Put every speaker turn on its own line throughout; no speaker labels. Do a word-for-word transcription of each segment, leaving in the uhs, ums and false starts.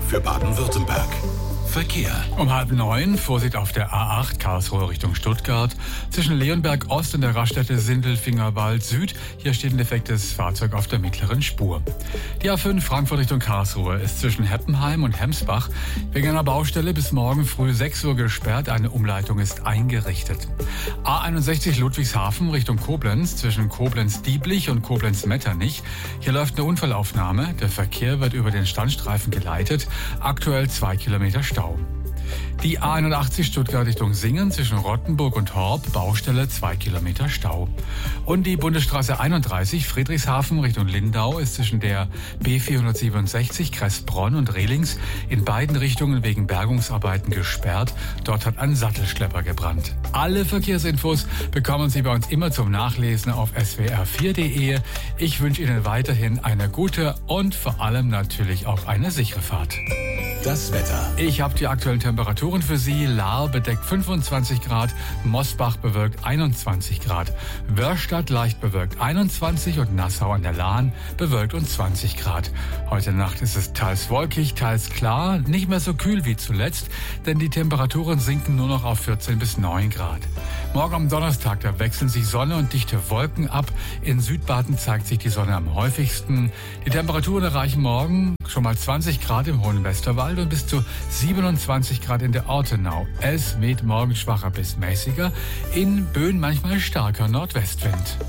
für Baden-Württemberg. Verkehr.
Um halb neun, Vorsicht auf der A acht Karlsruhe Richtung Stuttgart. Zwischen Leonberg Ost und der Raststätte Sindelfingerwald Süd. Hier steht ein defektes Fahrzeug auf der mittleren Spur. Die A fünf Frankfurt Richtung Karlsruhe ist zwischen Heppenheim und Hemsbach wegen einer Baustelle bis morgen früh sechs Uhr gesperrt. Eine Umleitung ist eingerichtet. A einundsechzig Ludwigshafen Richtung Koblenz zwischen Koblenz-Dieblich und Koblenz-Metternich. Hier läuft eine Unfallaufnahme. Der Verkehr wird über den Standstreifen geleitet. Aktuell zwei Kilometer Stau. Die A einundachtzig Stuttgart Richtung Singen zwischen Rottenburg und Horb, Baustelle zwei Kilometer Stau. Und die Bundesstraße einunddreißig Friedrichshafen Richtung Lindau ist zwischen der B vierhundertsiebenundsechzig Kressbronn und Rehlings in beiden Richtungen wegen Bergungsarbeiten gesperrt. Dort hat ein Sattelschlepper gebrannt. Alle Verkehrsinfos bekommen Sie bei uns immer zum Nachlesen auf S W R vier punkt de. Ich wünsche Ihnen weiterhin eine gute und vor allem natürlich auch eine sichere Fahrt.
Das Wetter.
Ich habe die aktuellen Temperaturen für Sie. Lahr bedeckt fünfundzwanzig Grad, Mosbach bewölkt einundzwanzig Grad, Wörstadt leicht bewölkt einundzwanzig und Nassau an der Lahn bewölkt und zwanzig Grad. Heute Nacht ist es teils wolkig, teils klar, nicht mehr so kühl wie zuletzt, denn die Temperaturen sinken nur noch auf vierzehn bis neun Grad. Morgen am Donnerstag, da wechseln sich Sonne und dichte Wolken ab. In Südbaden zeigt sich die Sonne am häufigsten. Die Temperaturen erreichen morgen schon mal zwanzig Grad im hohen Westerwald und bis zu siebenundzwanzig Grad in der Ortenau. Es weht morgen schwacher bis mäßiger, in Böen manchmal starker Nordwestwind.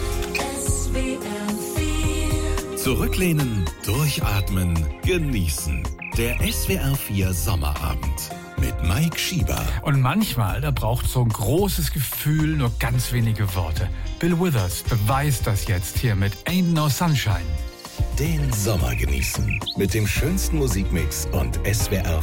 Zurücklehnen, durchatmen, genießen. Der S W R vier Sommerabend mit Mike Schieber.
Und manchmal, da braucht so ein großes Gefühl nur ganz wenige Worte. Bill Withers beweist das jetzt hier mit Ain't No Sunshine.
Den Sommer genießen mit dem schönsten Musikmix und S W R